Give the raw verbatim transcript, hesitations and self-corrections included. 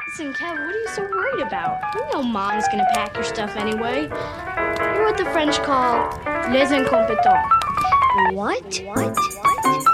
Listen, Kev, what are you so worried about? You know Mom's gonna pack your stuff anyway. You're what the French call les incompetents. What? What?